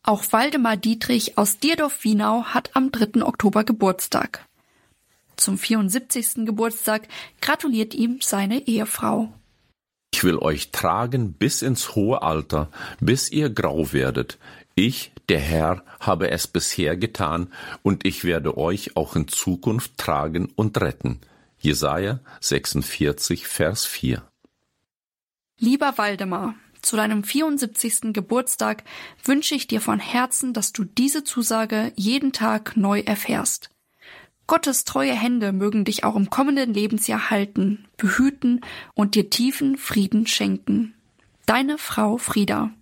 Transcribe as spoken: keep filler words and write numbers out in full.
Auch Waldemar Dietrich aus Dierdorf-Wienau hat am dritten Oktober Geburtstag. Zum vierundsiebzigsten Geburtstag gratuliert ihm seine Ehefrau. Ich will euch tragen bis ins hohe Alter, bis ihr grau werdet. Ich, der Herr, habe es bisher getan, und ich werde euch auch in Zukunft tragen und retten. Jesaja sechsundvierzig, Vers vier. Lieber Waldemar, zu deinem vierundsiebzigsten Geburtstag wünsche ich dir von Herzen, dass du diese Zusage jeden Tag neu erfährst. Gottes treue Hände mögen dich auch im kommenden Lebensjahr halten, behüten und dir tiefen Frieden schenken. Deine Frau Frieda.